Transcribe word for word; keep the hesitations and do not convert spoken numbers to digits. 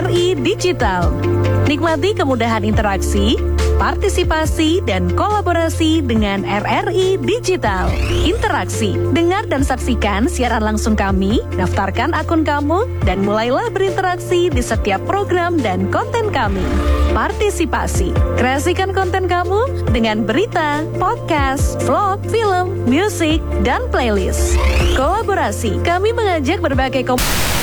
R I Digital. Nikmati kemudahan interaksi, partisipasi, dan kolaborasi dengan R R I Digital. Interaksi, dengar dan saksikan siaran langsung kami, daftarkan akun kamu, dan mulailah berinteraksi di setiap program dan konten kami. Partisipasi, kreasikan konten kamu dengan berita, podcast, vlog, film, musik, dan playlist. Kolaborasi, kami mengajak berbagai komunitas